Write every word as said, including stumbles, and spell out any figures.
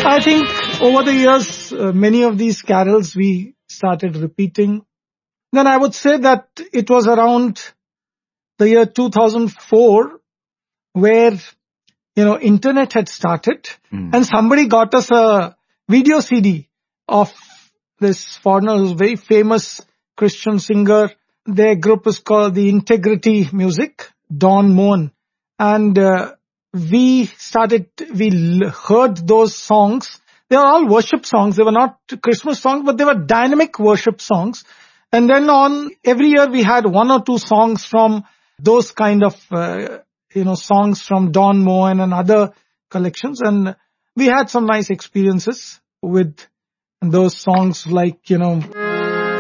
I think over the years, uh, many of these carols we started repeating. Then I would say that it was around the year two thousand four where, you know, internet had started Mm. and somebody got us a video C D of this foreigner who's very famous Christian singer. Their group is called the Integrity Music, Don Moen. And uh, we started, we l- heard those songs. They were all worship songs. They were not Christmas songs, but they were dynamic worship songs. And then on every year we had one or two songs from those kind of, uh, you know, songs from Don Moen and other collections. And we had some nice experiences with those songs like, you know,